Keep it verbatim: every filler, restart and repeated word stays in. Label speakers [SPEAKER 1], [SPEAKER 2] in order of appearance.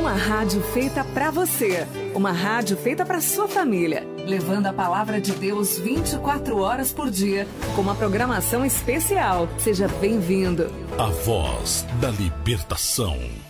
[SPEAKER 1] Uma rádio feita pra você. Uma rádio feita pra sua família. Levando a palavra de Deus vinte e quatro horas por dia, com uma programação especial. Seja bem-vindo.
[SPEAKER 2] A voz da libertação.